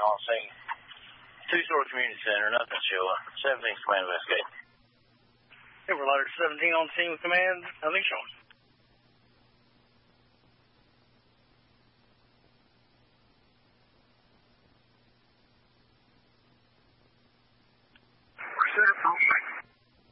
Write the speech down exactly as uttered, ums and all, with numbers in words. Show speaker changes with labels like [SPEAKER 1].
[SPEAKER 1] on scene. Two-story community center, nothing showing. seventeen's command investigate.
[SPEAKER 2] Hey, we're ladder seventeen on scene with command. Nothing showing.